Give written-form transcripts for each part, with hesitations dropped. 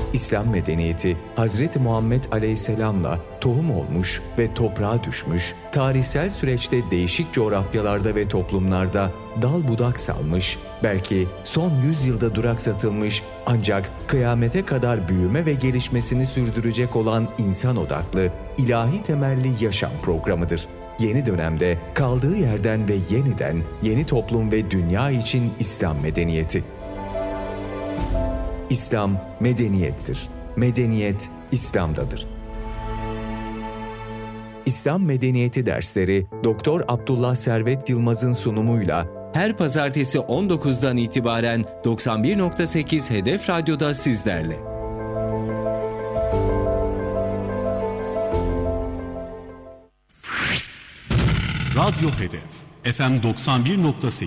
İslam medeniyeti, Hazreti Muhammed Aleyhisselam'la tohum olmuş ve toprağa düşmüş, tarihsel süreçte değişik coğrafyalarda ve toplumlarda dal budak salmış, belki son 100 yılda duraksatılmış ancak kıyamete kadar büyüme ve gelişmesini sürdürecek olan insan odaklı, ilahi temelli yaşam programıdır. Yeni dönemde kaldığı yerden ve yeniden yeni toplum ve dünya için İslam medeniyeti. İslam medeniyettir. Medeniyet İslam'dadır. İslam medeniyeti dersleri Doktor Abdullah Servet Yılmaz'ın sunumuyla her pazartesi 19'dan itibaren 91.8 Hedef Radyo'da sizlerle. Radyo Hedef FM 91.8.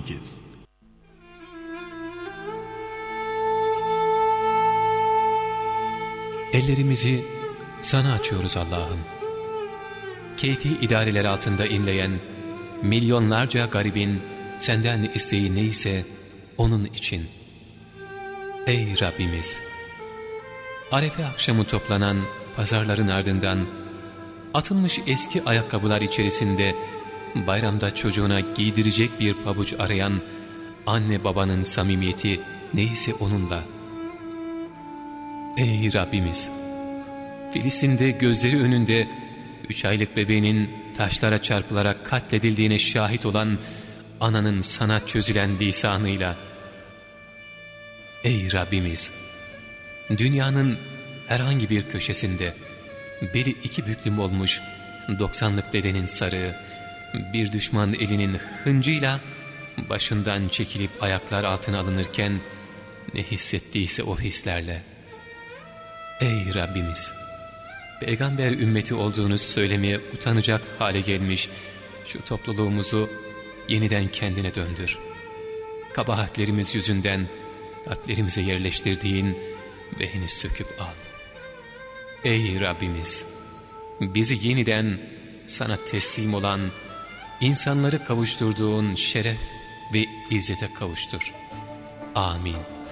Ellerimizi sana açıyoruz Allah'ım. Keyfi idareler altında inleyen milyonlarca garibin senden isteği neyse onun için. Ey Rabbimiz! Arefe akşamı toplanan pazarların ardından atılmış eski ayakkabılar içerisinde bayramda çocuğuna giydirecek bir pabuç arayan anne babanın samimiyeti neyse onunla. Ey Rabbimiz! Filistin'de gözleri önünde 3 aylık bebeğinin taşlara çarpılarak katledildiğine şahit olan ananın sana çözülen lisanıyla. Ey Rabbimiz! Dünyanın herhangi bir köşesinde beli 2 büklüm olmuş 90'lık dedenin sarığı, bir düşman elinin hıncıyla başından çekilip ayaklar altına alınırken ne hissettiyse o hislerle. Ey Rabbimiz! Peygamber ümmeti olduğunu söylemeye utanacak hale gelmiş şu topluluğumuzu yeniden kendine döndür. Kabahatlerimiz yüzünden kalplerimize yerleştirdiğin vehni söküp al. Ey Rabbimiz! Bizi yeniden sana teslim olan, insanları kavuşturduğun şeref ve izzete kavuştur. Amin.